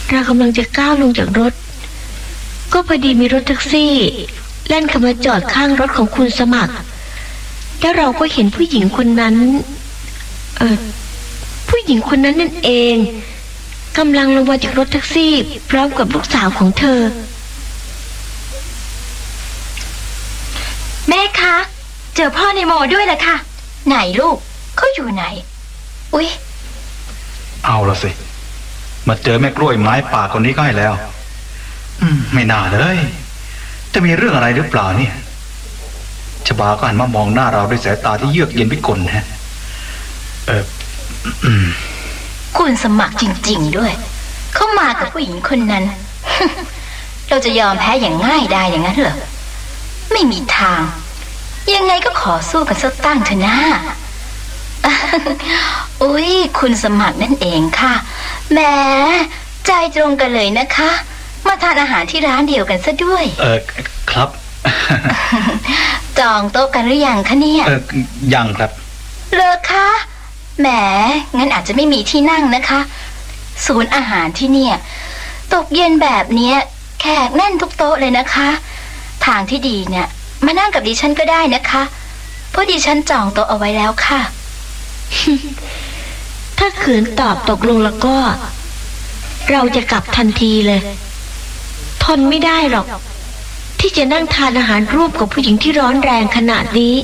เรากำลังจะก้าวลงจากรถก็พอดีมีรถแท็กซี่แล่นเข้ามาจอดข้างรถของคุณสมัครแล้วเราก็เห็นผู้หญิงคนนั้นผู้หญิงคนนั้นนั่นเองกำลังลงมาจากรถแท็กซี่พร้อมกับลูกสาวของเธอแม่คะเจอพ่อในโมด้วยล่ะค่ะไหนลูกเขาอยู่ไหนอุ๊ยเอาละสิมาเจอแม่กล้วยไม้ป่าคนนี้ก็ให้แล้วไม่น่าเลยจะมีเรื่องอะไรหรือเปล่าเนี่ยชบาก็หันมามองหน้าเราด้วยสายตาที่เยือกเย็นพิกลฮะคุณสมัครจริงๆด้วยเขามากับผู้หญิงคนนั้น เราจะยอมแพ้อย่างง่ายได้อย่างนั้นเหรอไม่มีทางยังไงก็ขอสู้กันสักตั้งเถอะนะ อุ๊ยคุณสมัครนั่นเองค่ะแหมใจตรงกันเลยนะคะมาทานอาหารที่ร้านเดียวกันซะด้วยครับจองโต๊ะกันหรือยังคะเนี่ยยังครับเลอคะแหมงั้นอาจจะไม่มีที่นั่งนะคะศูนย์อาหารที่เนี่ยตกเย็นแบบนี้แขกแน่นทุกโต๊ะเลยนะคะทางที่ดีเนี่ยมานั่งกับดิฉันก็ได้นะคะเพราะดิฉันจองโต๊ะเอาไว้แล้วค่ะถ้าขืนตอบตกลงแล้วก็เราจะกลับทันทีเลยทนไม่ได้หรอกที่จะนั่งทานอาหารร่วมกับผู้หญิงที่ร้อนแรงขนาดนี้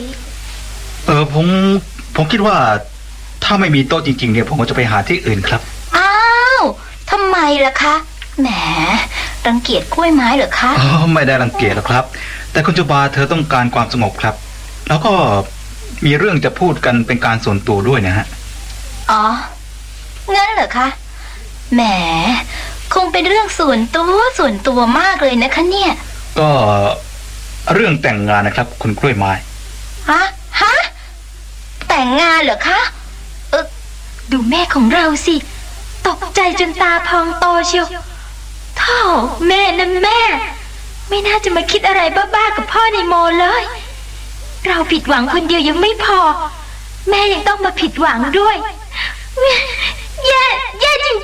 ผมคิดว่าถ้าไม่มีโต๊ะจริงๆเนี่ยผมก็จะไปหาที่อื่นครับอ้าวทำไมล่ะคะแหมรังเกียจกล้วยไม้เหรอคะไม่ได้รังเกียจหรอกครับแต่คุณจุบาเธอต้องการความสงบครับแล้วก็มีเรื่องจะพูดกันเป็นการส่วนตัวด้วยนะฮะอ๋องั้นเหรอคะแหมคงเป็นเรื่องส่วนตัวมากเลยนะคะเนี่ยก็เรื่องแต่งงานนะครับคุณกล้วยไม้ฮะแต่งงานเหรอคะดูแม่ของเราสิตกใจจนตาพองโตเชียวโธ่แม่นะแม่ไม่น่าจะมาคิดอะไรบ้าๆกับพ่อในโมเลยเราผิดหวังคนเดียวยังไม่พอแม่ยังต้องมาผิดหวังด้วยแย่จริง